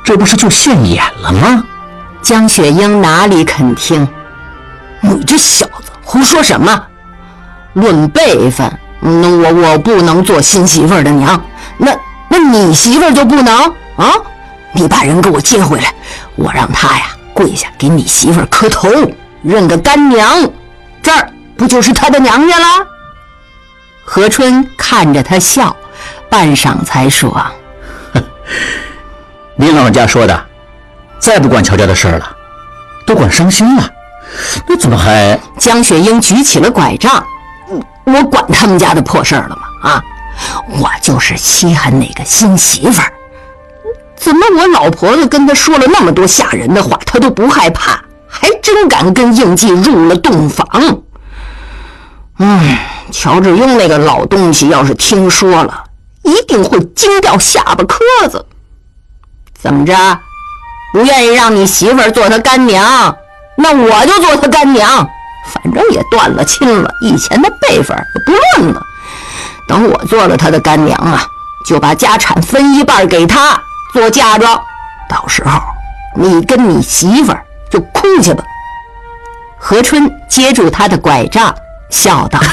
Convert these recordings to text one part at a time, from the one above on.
这不是就现眼了吗？ 江雪英哪里肯听？你这小子胡说什么？论辈分，我不能做新媳妇儿的娘，那你媳妇儿就不能啊？你把人给我接回来，我让他呀跪下给你媳妇儿磕头，认个干娘，这儿不就是他的娘家了？何春看着他笑，半晌才说：“ 您老人家说的，再不管乔家的事儿了，都管伤心了，那怎么还……” 江雪英举起了拐杖：“我管他们家的破事儿了吗？啊，我就是稀罕那个新媳妇儿。怎么我老婆子跟他说了那么多吓人的话，他都不害怕，还真敢跟应季入了洞房。乔致庸那个老东西要是听说了，一定会惊掉下巴壳子。怎么着，不愿意让你媳妇儿做他干娘，那我就做他干娘，反正也断了亲了，以前的辈分不论了。等我做了他的干娘啊，就把家产分一半给他做嫁妆，到时候你跟你媳妇儿就哭去吧。”何春接住他的拐杖笑道：“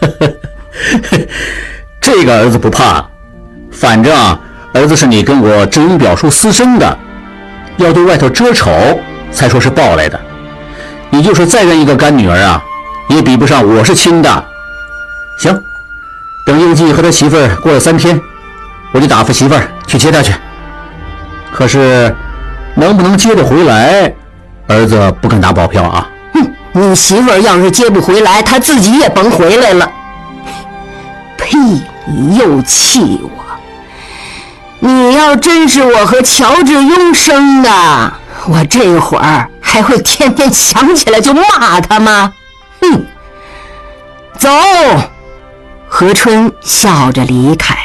这个儿子不怕，反正儿子是你跟我侄女表叔私生的，要对外头遮丑才说是抱来的。你就是再认一个干女儿啊，也比不上我是亲的。行，等应季和他媳妇儿过了3天，我就打发媳妇儿去接他去。可是能不能接得回来，儿子不敢打保票啊。” 你媳妇儿要是接不回来，她自己也甭回来了。呸！你又气我！你要真是我和乔致庸生的，我这会儿还会天天想起来就骂他吗？哼！走！何春笑着离开。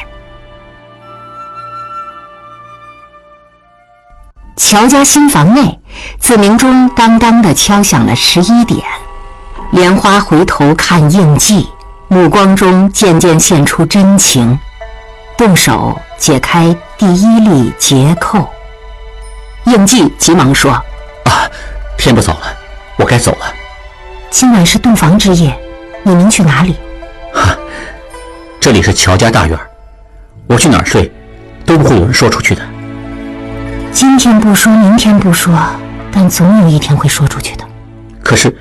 乔家新房内，自鸣钟当当地敲响了11点。莲花回头看应季，目光中渐渐现出真情，动手解开第1粒结扣。应季急忙说：“ 啊，天不早了，我该走了。 今晚是洞房之夜，你能去哪里？” 这里是乔家大院，我去哪儿睡，都不会有人说出去的。 今天不说，明天不说，但总有一天会说出去的。 可是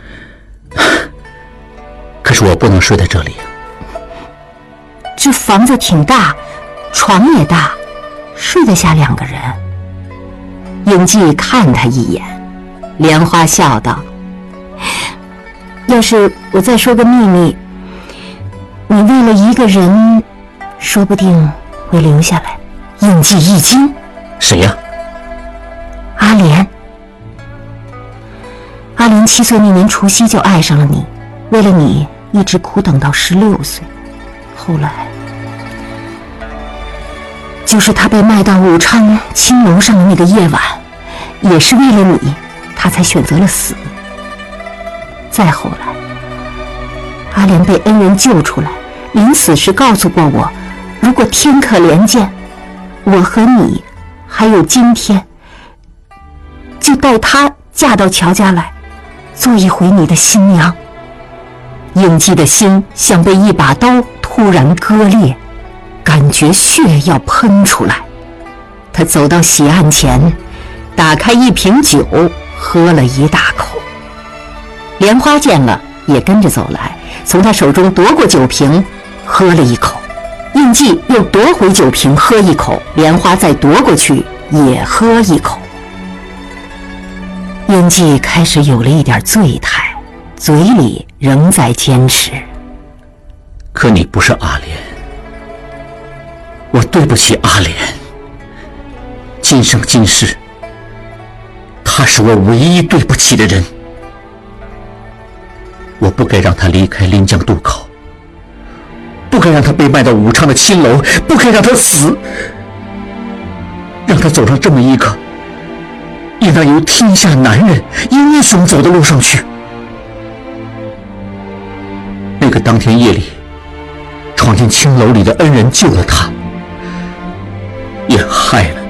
我不能睡在这里。 这房子挺大，床也大，睡得下2个人。应季看他一眼，莲花笑道：“要是我再说个秘密，你为了一个人，说不定会留下来。”应季一惊：“ 谁呀？” 阿莲。阿莲7岁那年除夕就爱上了你，为了你一直苦等到16岁，后来就是他被卖到武昌青楼上的那个夜晚，也是为了你，他才选择了死。再后来，阿莲被恩人救出来，临死时告诉过我，如果天可怜见，我和你还有今天，就带她嫁到乔家来，做一回你的新娘。应季的心像被一把刀突然割裂，感觉血要喷出来。他走到喜案前，打开一瓶酒，喝了一大口。莲花见了，也跟着走来，从他手中夺过酒瓶，喝了一口。应季又夺回酒瓶，喝一口。莲花再夺过去，也喝一口。应季开始有了一点醉态，嘴里仍在坚持。 可你不是阿莲，我对不起阿莲。今生今世，她是我唯一对不起的人。我不该让她离开临江渡口，不该让她被卖到武昌的青楼，不该让她死，让她走上这么一个应当由天下男人英雄走的路上去。那个当天夜里闯进青楼里的恩人救了他，也害了